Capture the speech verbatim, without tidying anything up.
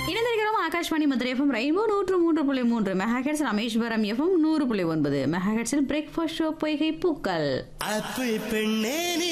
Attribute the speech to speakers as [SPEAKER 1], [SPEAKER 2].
[SPEAKER 1] இணைந்திருக்கிறோம் Akashvani Madurai FM rainbow நூற்று மூன்று புள்ளி மூன்று மெகாஹெட்ஸ், ராமேஸ்வரம் எஃப்எம் நூறு புள்ளி ஒன்பது மெகாஹெட்ஸில் பிரேக்ஃபாஸ்ட் ஷோ பொய்கை பூக்கள்.
[SPEAKER 2] அப்பு பெண்ணே நீ